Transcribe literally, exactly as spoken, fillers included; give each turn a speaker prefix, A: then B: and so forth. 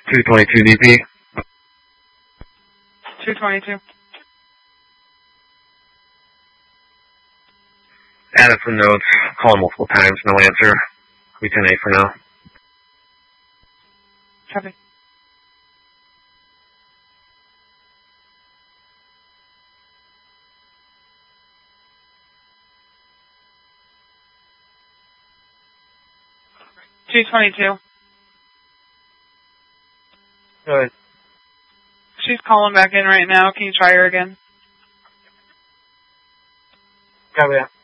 A: two twenty-two D P.
B: two twenty-two.
A: Added some notes. Calling multiple times. No answer. We ten eight for now.
B: Copy. two twenty-two.
A: Go ahead.
B: She's calling back in right now. Can you try her again?
A: Copy that.